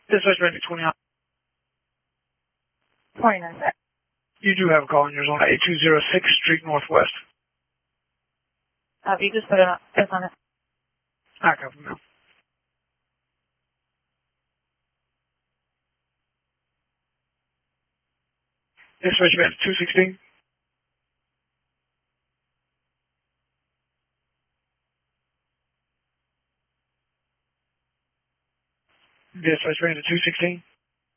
Dispatch ready 29. 29. You do have a call in your zone 8206 Street Northwest. You just put an S on it. I copy now. Dispatch ready 216. Dispatch ready 216.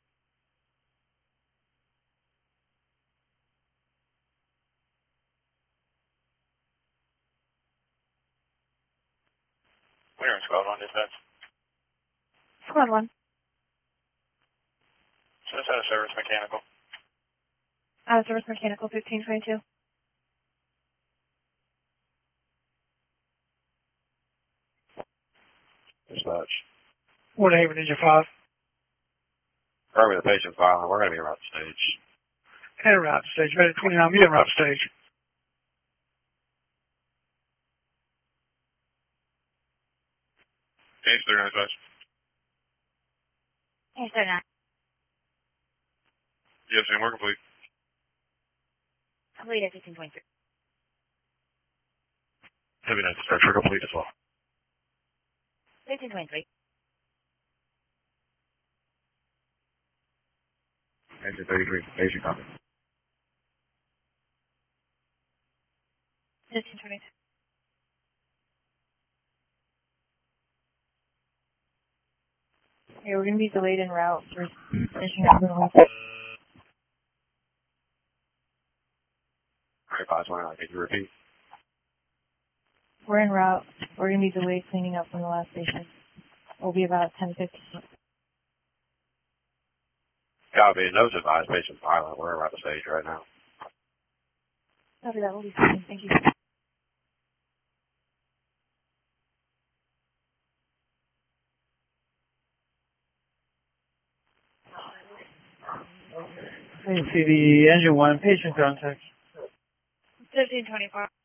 Clearance code on dispatch. Squad 1. Just out of service mechanical. Service mechanical 1522. Dispatch. Woodhaven Engine 5. Currently the patient's violent. We're going to be around the stage. And route to stage. Ready 29. Be en route to stage. Stage 3 dispatch. Hey, 39. Yes, ma'am. We're complete. Complete at 1523. Heavy night dispatch. We're complete as well. 1523. Engine 33. Patient copy. 1523. Yeah, we're going to be delayed en route for finishing up the whole. Alright, 529. Can you repeat? We're en route. We're going to be delayed cleaning up from the last station. We'll be about 10:50. Copy. Notes advised. Patient's violent. We're around the stage right now. Copy that. We'll be fine. Thank you. You see the engine 1 patient contact. 1524.